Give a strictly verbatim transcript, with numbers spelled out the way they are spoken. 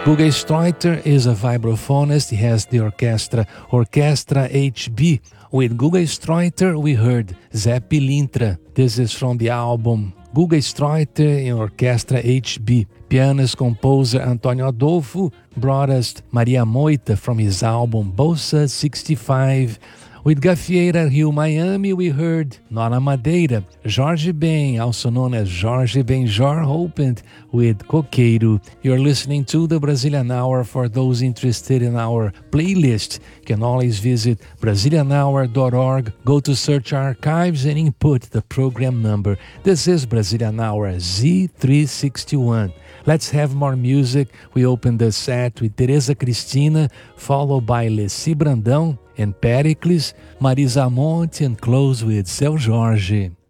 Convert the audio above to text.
Guga Streuter is a vibraphonist. He has the orchestra, Orchestra H B. With Guga Streuter, we heard Zé Pilintra. This is from the album Guga Streuter in Orchestra H B. Pianist composer Antônio Adolfo brought us Maria Moita from his album Bolsa sixty-five. With Gafieira Rio Miami, we heard Nona Madeira. Jorge Ben, also known as Jorge Benjor, opened with Coqueiro. You're listening to the Brazilian Hour. For those interested in our playlist, you can always visit Brazilian Hour dot org, go to search archives and input the program number. This is Brazilian Hour Z three sixty-one. Let's have more music. We open the set with Teresa Cristina, followed by Leci Brandão and Pericles, Marisa Monte, and close with Seu Jorge.